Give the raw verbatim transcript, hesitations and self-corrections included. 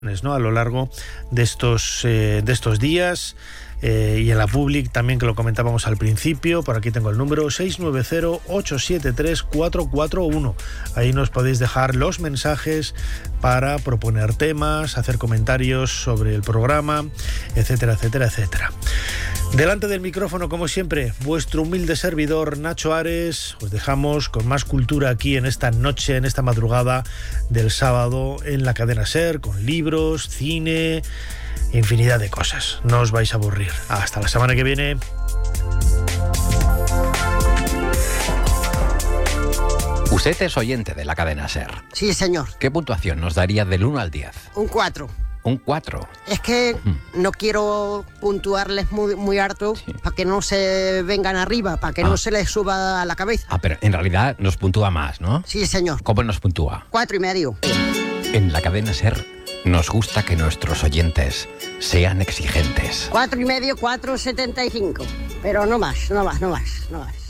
¿no? A lo largo de estos, eh, de estos días eh, y en la Public también, que lo comentábamos al principio. Por aquí tengo el número seis nueve cero, ocho siete tres, cuatro cuatro uno. Ahí nos podéis dejar los mensajes para proponer temas, hacer comentarios sobre el programa, etcétera, etcétera, etcétera. Delante del micrófono, como siempre, vuestro humilde servidor Nacho Ares. Os dejamos con más cultura aquí en esta noche, en esta madrugada del sábado en la cadena SER, con libros, cine, infinidad de cosas. No os vais a aburrir. Hasta la semana que viene. Usted es oyente de la cadena SER. Sí, señor. ¿Qué puntuación nos daría del uno al diez? Un cuatro. Un cuatro. Es que no quiero puntuarles muy, muy harto, sí, para que no se vengan arriba, para que ah. no se les suba a la cabeza. Ah, pero en realidad nos puntúa más, ¿no? Sí, señor. ¿Cómo nos puntúa? Cuatro y medio. En la cadena SER nos gusta que nuestros oyentes sean exigentes. Cuatro y medio, cuatro setenta y cinco. Pero no más, no más, no más, no más.